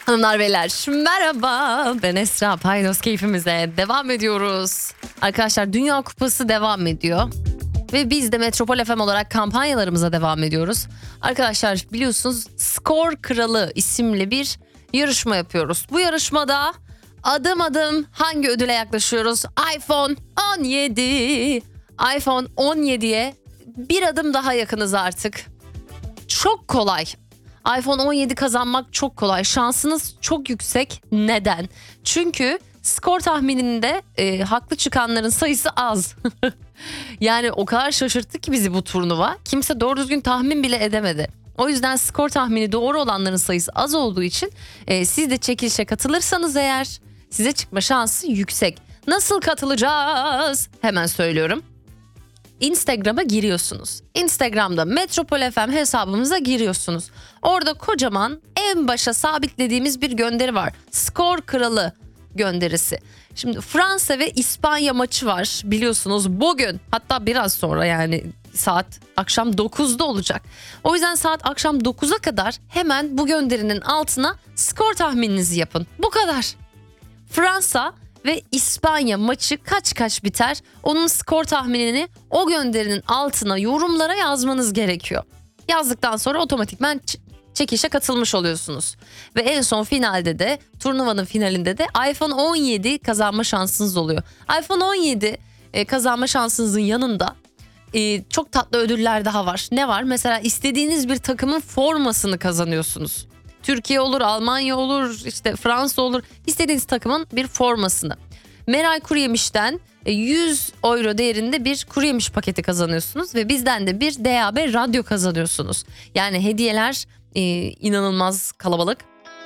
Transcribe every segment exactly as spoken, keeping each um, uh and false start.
Hanımlar beyler merhaba, ben Esra. Paydos keyfimize devam ediyoruz. Arkadaşlar, Dünya Kupası devam ediyor. Ve biz de Metropol F M olarak kampanyalarımıza devam ediyoruz. Arkadaşlar, biliyorsunuz Skor Kralı isimli bir yarışma yapıyoruz. Bu yarışmada adım adım hangi ödüle yaklaşıyoruz? iPhone on yedi. iPhone on yediye bir adım daha yakınız artık. Çok kolay. iPhone on yedi kazanmak çok kolay. Şansınız çok yüksek. Neden? Çünkü skor tahmininde e, haklı çıkanların sayısı az. Yani o kadar şaşırttı ki bizi bu turnuva. Kimse doğru düzgün tahmin bile edemedi. O yüzden skor tahmini doğru olanların sayısı az olduğu için e, siz de çekilişe katılırsanız eğer size çıkma şansı yüksek. Nasıl katılacağız? Hemen söylüyorum. Instagram'a giriyorsunuz. Instagram'da Metropol F M hesabımıza giriyorsunuz. Orada kocaman en başa sabitlediğimiz bir gönderi var. Skor Kralı gönderisi. Şimdi Fransa ve İspanya maçı var biliyorsunuz bugün. Hatta biraz sonra, yani saat akşam dokuzda olacak. O yüzden saat akşam dokuza kadar hemen bu gönderinin altına skor tahmininizi yapın. Bu kadar. Fransa ve İspanya maçı kaç kaç biter? Onun skor tahminini o gönderinin altına yorumlara yazmanız gerekiyor. Yazdıktan sonra otomatikman ç- çekişe katılmış oluyorsunuz. Ve en son finalde de, turnuvanın finalinde de iPhone on yedi kazanma şansınız oluyor. iPhone on yedi e, kazanma şansınızın yanında e, çok tatlı ödüller daha var. Ne var? Mesela istediğiniz bir takımın formasını kazanıyorsunuz. Türkiye olur, Almanya olur, işte Fransa olur. İstediğiniz takımın bir formasını. Meral Kuruyemiş'ten yüz euro değerinde bir kuru yemiş paketi kazanıyorsunuz. Ve bizden de bir D A B radyo kazanıyorsunuz. Yani hediyeler e, inanılmaz kalabalık.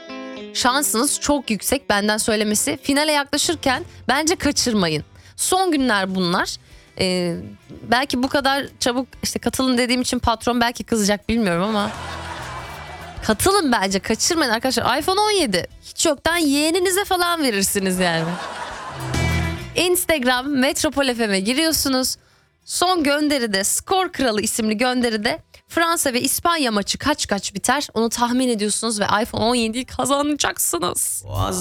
Şansınız çok yüksek, benden söylemesi. Finale yaklaşırken bence kaçırmayın. Son günler bunlar. Ee, belki bu kadar çabuk işte katılın dediğim için patron belki kızacak, bilmiyorum ama... Katılın bence, kaçırmayın arkadaşlar. iPhone on yedi hiç yoktan yeğeninize falan verirsiniz yani. Instagram Metropol F M'e giriyorsunuz. Son gönderide, Skor Kralı isimli gönderide Fransa ve İspanya maçı kaç kaç biter onu tahmin ediyorsunuz ve iPhone on yediyi kazanacaksınız.